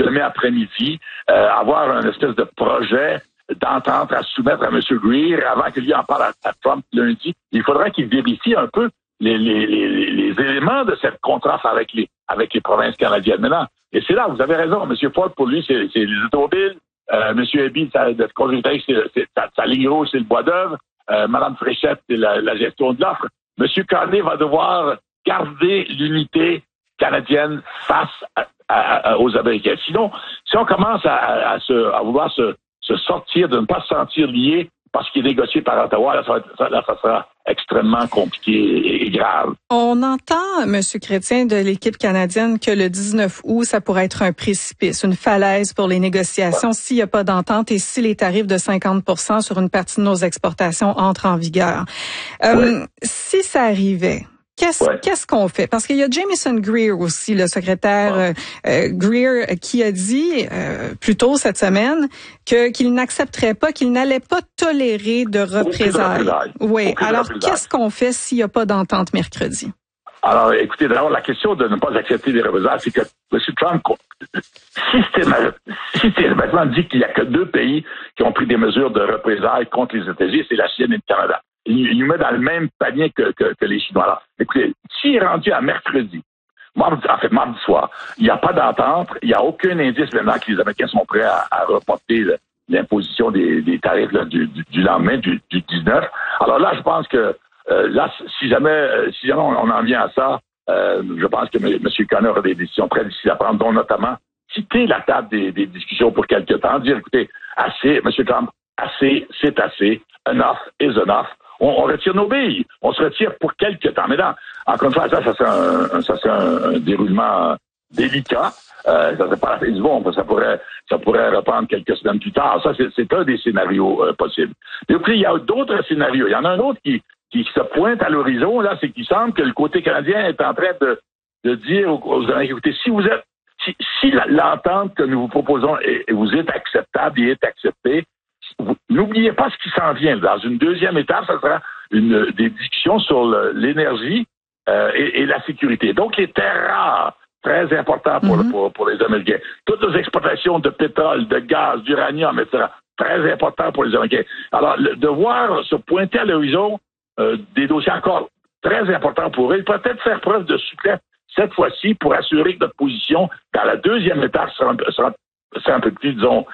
demain après-midi, avoir un espèce de projet d'entente à soumettre à M. Greer avant que lui en parle à Trump lundi. Il faudrait qu'il vérifie un peu les éléments de cette contrat avec les provinces canadiennes. Maintenant, et c'est là, vous avez raison, M. Ford, pour lui, c'est les automobiles. M. Eby, sa ligne rouge, c'est le bois d'œuvre. Mme Fréchette, c'est la gestion de l'offre. M. Carney va devoir garder l'unité canadienne face aux Américains. Sinon, si on commence à vouloir se sortir, de ne pas se sentir lié parce qu'il est négocié par Ottawa, ça sera extrêmement compliqué et grave. On entend, M. Chrétien, de l'équipe canadienne que le 19 août, ça pourrait être un précipice, une falaise pour les négociations s'il n'y a pas d'entente et si les tarifs de 50% sur une partie de nos exportations entrent en vigueur. Si ça arrivait, qu'est-ce qu'on fait? Parce qu'il y a Jamieson Greer aussi, le secrétaire Greer, qui a dit plus tôt cette semaine qu'il n'accepterait pas, qu'il n'allait pas tolérer de représailles. Oui. Alors, qu'est-ce qu'on fait s'il n'y a pas d'entente mercredi? Alors, écoutez, d'abord, la question de ne pas accepter des représailles, c'est que M. Trump systématiquement dit qu'il n'y a que 2 pays qui ont pris des mesures de représailles contre les États-Unis, c'est la Chine et le Canada. Il nous met dans le même panier que les Chinois. Alors, écoutez, s'il est rendu à mercredi mardi soir, il n'y a pas d'entente, il n'y a aucun indice maintenant que les Américains sont prêts à reporter l'imposition des tarifs là, du lendemain, du 19. Alors là, je pense que là, si jamais on en vient à ça, je pense que M. Conner aura des décisions très difficiles à prendre, dont notamment quitter la table des discussions pour quelque temps, dire, écoutez, assez, M. Trump, assez, c'est assez, enough is enough. On retire nos billes. On se retire pour quelque temps. Mais là, encore une fois, ça c'est un déroulement délicat. Ça c'est pas la fin du monde. Ça pourrait reprendre quelques semaines plus tard. Ça, c'est un des scénarios possibles. Et puis, il y a d'autres scénarios. Il y en a un autre qui se pointe à l'horizon, là, c'est qu'il semble que le côté canadien est en train de dire aux Américains, écoutez, si l'entente que nous vous proposons vous est acceptable et est acceptée, n'oubliez pas ce qui s'en vient. Dans une deuxième étape, ça sera des discussions sur l'énergie et la sécurité. Donc, les terres rares, très important pour les Américains. Toutes nos exportations de pétrole, de gaz, d'uranium, etc., très important pour les Américains. Alors, de voir se pointer à l'horizon des dossiers encore très importants pour eux, peut-être faire preuve de souplesse cette fois-ci pour assurer que notre position dans la deuxième étape sera un peu plus, disons,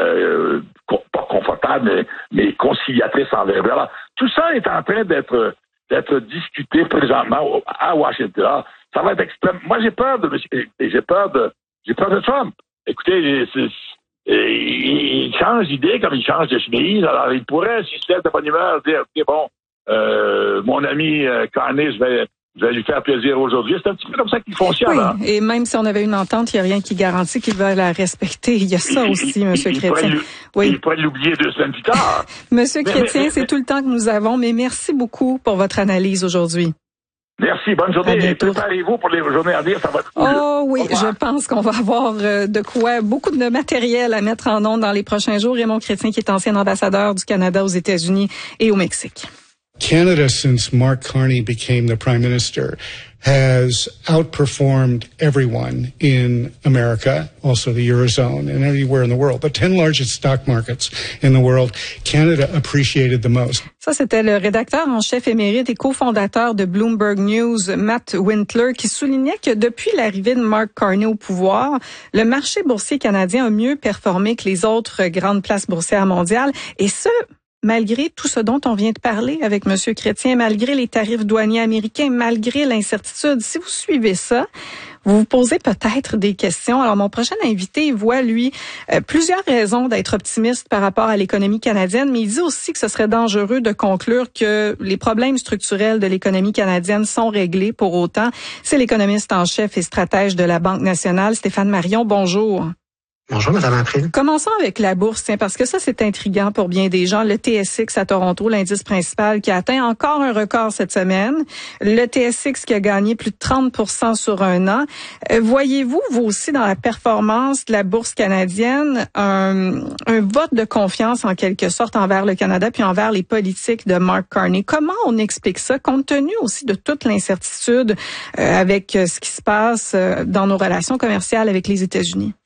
pas confortable, mais conciliatrice envers eux. Alors, tout ça est en train d'être discuté présentement à Washington. Alors, ça va être extrême. Moi, j'ai peur de Trump. Écoutez, il change d'idée comme il change de chemise. Alors, il pourrait, s'il se lève de bonne humeur, dire, OK, bon, mon ami Carney, je vais lui faire plaisir aujourd'hui. C'est un petit peu comme ça qu'il fonctionne. Oui, hein? Et même si on avait une entente, il n'y a rien qui garantit qu'il va la respecter. Il y a ça aussi, M. Chrétien. Il pourrait l'oublier 2 semaines plus tard. M. Chrétien, c'est tout le temps que nous avons, mais merci beaucoup pour votre analyse aujourd'hui. Merci, bonne journée. Et préparez-vous pour les journées à venir, ça va être cool. Oh oui, je pense qu'on va avoir beaucoup de matériel à mettre en ondes dans les prochains jours. Raymond Chrétien, qui est ancien ambassadeur du Canada aux États-Unis et au Mexique. Canada, since Mark Carney became the Prime Minister, has outperformed everyone in America, also the Eurozone, and everywhere in the world. The 10 largest stock markets in the world, Canada appreciated the most. Ça, c'était le rédacteur en chef émérite et cofondateur de Bloomberg News, Matt Wintler, qui soulignait que depuis l'arrivée de Mark Carney au pouvoir, le marché boursier canadien a mieux performé que les autres grandes places boursières mondiales, et ce, malgré tout ce dont on vient de parler avec M. Chrétien, malgré les tarifs douaniers américains, malgré l'incertitude. Si vous suivez ça, vous vous posez peut-être des questions. Alors, mon prochain invité voit, lui, plusieurs raisons d'être optimiste par rapport à l'économie canadienne, mais il dit aussi que ce serait dangereux de conclure que les problèmes structurels de l'économie canadienne sont réglés pour autant. C'est l'économiste en chef et stratège de la Banque nationale, Stéphane Marion. Bonjour. Bonjour, Mme April. Commençons avec la bourse, parce que ça, c'est intriguant pour bien des gens. Le TSX à Toronto, l'indice principal, qui a atteint encore un record cette semaine. Le TSX qui a gagné plus de 30% sur un an. Voyez-vous, vous aussi, dans la performance de la bourse canadienne, un vote de confiance, en quelque sorte, envers le Canada puis envers les politiques de Mark Carney? Comment on explique ça, compte tenu aussi de toute l'incertitude avec ce qui se passe dans nos relations commerciales avec les États-Unis?